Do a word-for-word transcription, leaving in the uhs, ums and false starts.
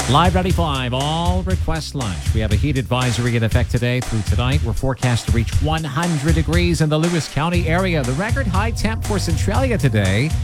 Live ninety-five, all request lunch. We have a heat advisory in effect today through tonight. We're forecast to reach one hundred degrees in the Lewis County area. The record high temp for Centralia today